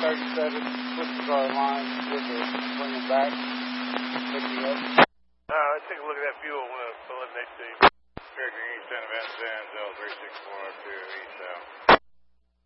37, switch the car line with the swinging back, picking up. Let's take a look at that fuel when it eliminates the Fairgreen East End of Van Zandt, L 364 to East